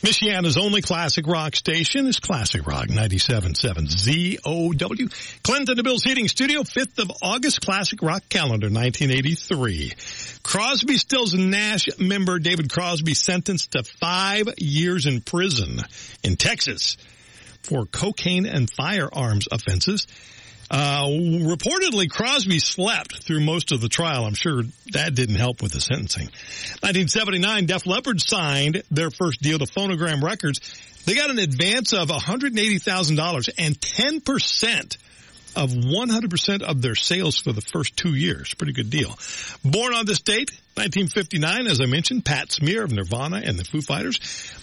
Michiana's only classic rock station is Classic Rock 97.7 ZOW. Clinton DeBill's Heating Studio, 5th of August, Classic Rock calendar, 1983. Crosby, Stills, and Nash member David Crosby sentenced to 5 years in prison in Texas for cocaine and firearms offenses. Reportedly, Crosby slept through most of the trial. I'm sure that didn't help with the sentencing. 1979, Def Leppard signed their first deal to Phonogram Records. They got an advance of $180,000 and 10% of 100% of their sales for the first 2 years. Pretty good deal. Born on this date, 1959, as I mentioned, Pat Smear of Nirvana and the Foo Fighters.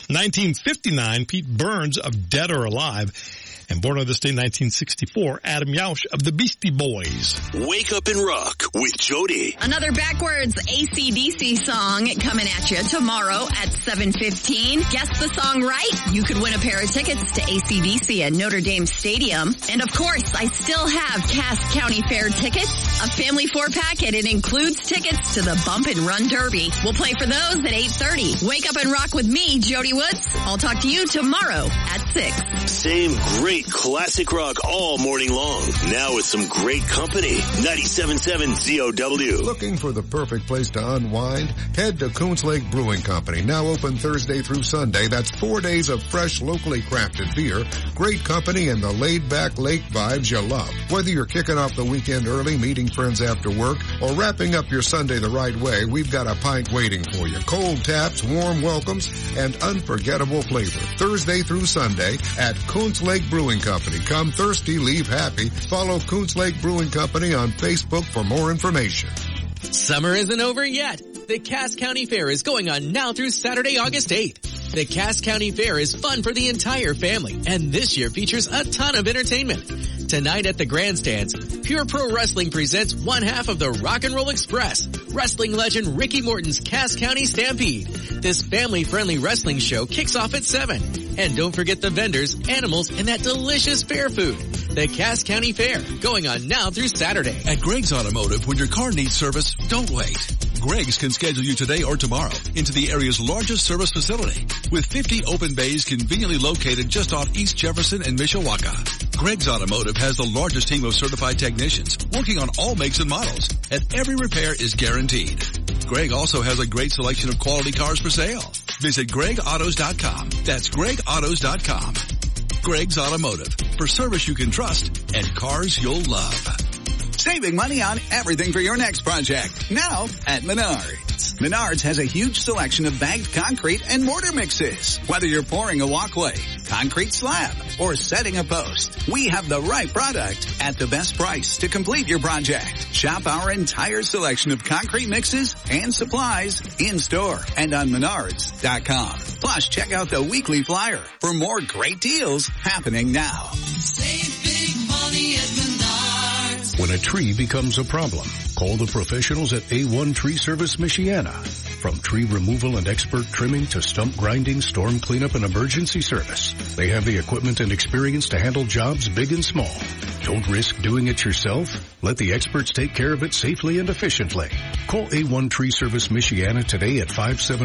1959, Pete Burns of Dead or Alive. And born on this day, 1964, Adam Yauch of the Beastie Boys. Wake up and rock with Jody. Another backwards AC/DC song coming at you tomorrow at 7:15. Guess the song right. You could win a pair of tickets to AC/DC at Notre Dame Stadium. And of course, I still have Cass County Fair tickets, a family 4-pack, and it includes tickets to the Bump and Run Derby. We'll play for those at 8:30. Wake up and rock with me, Jody Woods. I'll talk to you tomorrow at 6. Same great classic rock all morning long. Now with some great company. 97.7 ZOW. Looking for the perfect place to unwind? Head to Coons Lake Brewing Company. Now open Thursday through Sunday. That's 4 days of fresh, locally crafted beer, great company, and the laid-back lake vibes you love. Whether you're kicking off the weekend early, meeting friends after work, or wrapping up your Sunday the right way, we've got a pint waiting for you. Cold taps, warm welcomes, and unforgettable flavor. Thursday through Sunday at Coons Lake Brewing Company. Come thirsty, leave happy. Follow Coons Lake Brewing Company on Facebook for more information. Summer isn't over yet. The Cass County Fair is going on now through Saturday, August 8th. The Cass County Fair is fun for the entire family, and this year features a ton of entertainment. Tonight at the Grandstands, Pure Pro Wrestling presents one half of the Rock and Roll Express, wrestling legend Ricky Morton's Cass County Stampede. This family-friendly wrestling show kicks off at 7. And don't forget the vendors, animals, and that delicious fair food. The Cass County Fair, going on now through Saturday. At Greg's Automotive, when your car needs service, don't wait. Greg's can schedule you today or tomorrow into the area's largest service facility, with 50 open bays conveniently located just off East Jefferson and Mishawaka. Greg's Automotive has the largest team of certified technicians working on all makes and models, and every repair is guaranteed. Greg also has a great selection of quality cars for sale. Visit GregAutos.com. That's GregAutos.com. Greg's Automotive, for service you can trust and cars you'll love. Saving money on everything for your next project. Now at Menards. Menards has a huge selection of bagged concrete and mortar mixes. Whether you're pouring a walkway, concrete slab, or setting a post, we have the right product at the best price to complete your project. Shop our entire selection of concrete mixes and supplies in store and on Menards.com. Plus, check out the weekly flyer for more great deals happening now. Save big money at Menards. When a tree becomes a problem, call the professionals at A1 Tree Service Michiana. From tree removal and expert trimming to stump grinding, storm cleanup, and emergency service, they have the equipment and experience to handle jobs big and small. Don't risk doing it yourself. Let the experts take care of it safely and efficiently. Call A1 Tree Service Michiana today at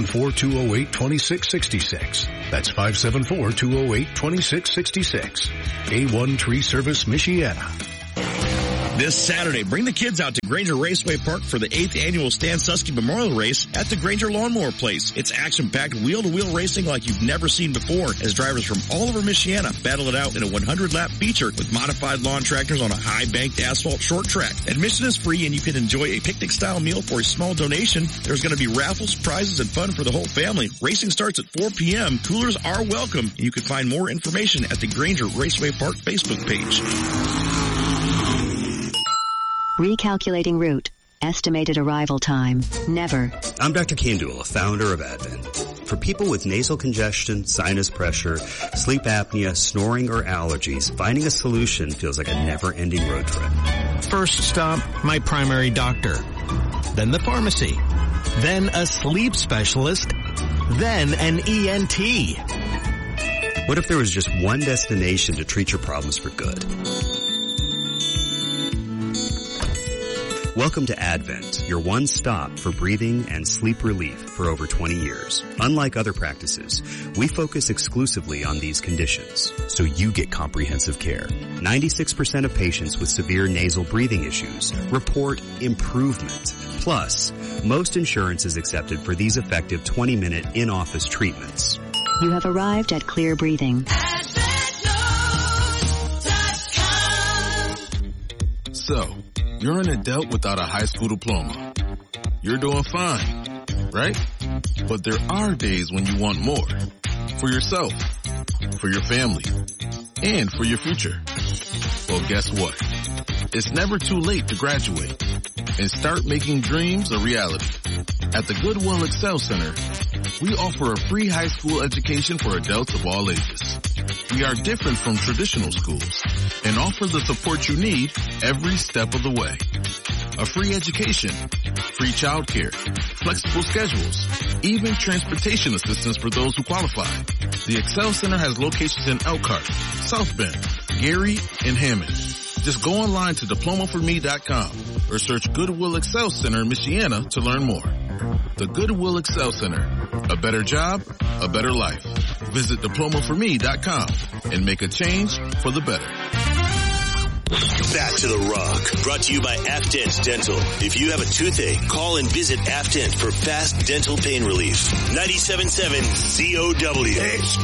574-208-2666. That's 574-208-2666. A1 Tree Service Michiana. This Saturday, bring the kids out to Granger Raceway Park for the 8th annual Stan Susky Memorial Race at the Granger Lawnmower Place. It's action-packed wheel-to-wheel racing like you've never seen before, as drivers from all over Michiana battle it out in a 100-lap feature with modified lawn tractors on a high-banked asphalt short track. Admission is free, and you can enjoy a picnic-style meal for a small donation. There's going to be raffles, prizes, and fun for the whole family. Racing starts at 4 p.m. Coolers are welcome, and you can find more information at the Granger Raceway Park Facebook page. Recalculating route. Estimated arrival time. Never. I'm Dr. Kandula, founder of Advent. For people with nasal congestion, sinus pressure, sleep apnea, snoring, or allergies, finding a solution feels like a never-ending road trip. First stop, my primary doctor. Then the pharmacy. Then a sleep specialist. Then an ENT. What if there was just one destination to treat your problems for good? Welcome to Advent, your one stop for breathing and sleep relief for over 20 years. Unlike other practices, we focus exclusively on these conditions, so you get comprehensive care. 96% of patients with severe nasal breathing issues report improvement. Plus, most insurance is accepted for these effective 20-minute in-office treatments. You have arrived at Clear Breathing. So, you're an adult without a high school diploma. You're doing fine, right? But there are days when you want more. For yourself, for your family, and for your future. Well, guess what? It's never too late to graduate and start making dreams a reality. At the Goodwill Excel Center, we offer a free high school education for adults of all ages. We are different from traditional schools and offer the support you need every step of the way. A free education, free childcare, flexible schedules, even transportation assistance for those who qualify. The Excel Center has locations in Elkhart, South Bend, Gary, and Hammond. Just go online to diplomaforme.com or search Goodwill Excel Center, Michiana to learn more. The Goodwill Excel Center. A better job, a better life. Visit diplomaforme.com and make a change for the better. Back to the Rock, brought to you by Afdent Dental. If you have a toothache, call and visit Afdent for fast dental pain relief. 97.7 COW.